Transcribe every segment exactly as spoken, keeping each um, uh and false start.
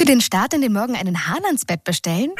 Für den Start in den Morgen einen Hahn ans Bett bestellen?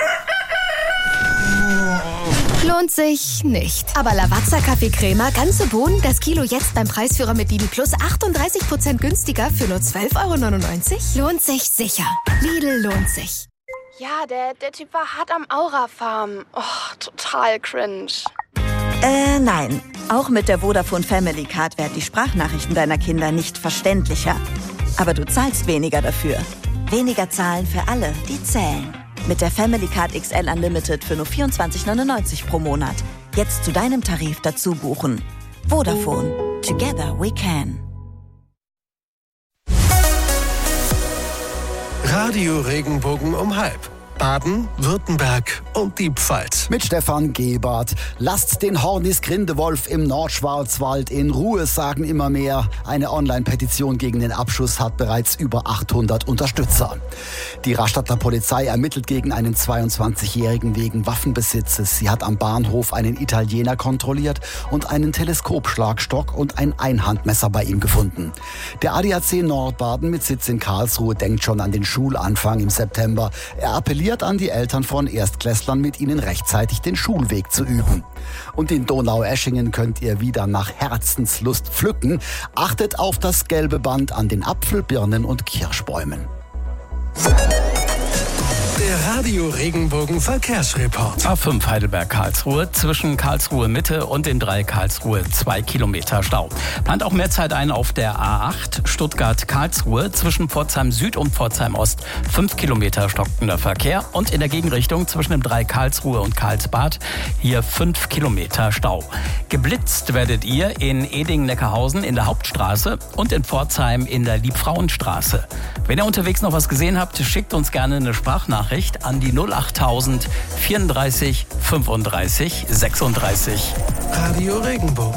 Lohnt sich nicht. Aber Lavazza Kaffee-Crema, ganze Bohnen, das Kilo jetzt beim Preisführer mit Lidl Plus achtunddreißig Prozent günstiger für nur zwölf Euro neunundneunzig? Lohnt sich sicher. Lidl lohnt sich. Ja, der, der Typ war hart am Aura-Farm. Oh, total cringe. Äh, nein. Auch mit der Vodafone Family Card werden die Sprachnachrichten deiner Kinder nicht verständlicher. Aber du zahlst weniger dafür. Weniger zahlen für alle, die zählen. Mit der Family Card X L Unlimited für nur vierundzwanzig neunundneunzig pro Monat. Jetzt zu deinem Tarif dazu buchen. Vodafone. Together we can. Radio Regenbogen um halb. Baden, Württemberg und die Pfalz. Mit Stefan Gebert. Lasst den Hornis Grindewolf im Nordschwarzwald in Ruhe, sagen immer mehr. Eine Online-Petition gegen den Abschuss hat bereits über achthundert Unterstützer. Die Rastatter Polizei ermittelt gegen einen zweiundzwanzigjährigen wegen Waffenbesitzes. Sie hat am Bahnhof einen Italiener kontrolliert und einen Teleskopschlagstock und ein Einhandmesser bei ihm gefunden. Der A D A C Nordbaden mit Sitz in Karlsruhe denkt schon an den Schulanfang im September. Er appelliert an die Eltern von Erstklässlern, mit ihnen rechtzeitig den Schulweg zu üben. Und in Donaueschingen könnt ihr wieder nach Herzenslust pflücken. Achtet auf das gelbe Band an den Apfel-, Birnen- und Kirschbäumen. Der Radio Regenbogen Verkehrsreport. A fünf Heidelberg-Karlsruhe, zwischen Karlsruhe Mitte und den drei Karlsruhe zwei Kilometer Stau. Plant auch mehr Zeit ein auf der A acht Stuttgart-Karlsruhe, zwischen Pforzheim Süd und Pforzheim Ost fünf Kilometer stockender Verkehr und in der Gegenrichtung zwischen dem drei Karlsruhe und Karlsbad hier fünf Kilometer Stau. Geblitzt werdet ihr in Eding-Neckarhausen in der Hauptstraße und in Pforzheim in der Liebfrauenstraße. Wenn ihr unterwegs noch was gesehen habt, schickt uns gerne eine Sprachnachricht an die null achttausend vierunddreißig fünfunddreißig sechsunddreißig. Radio Regenbogen.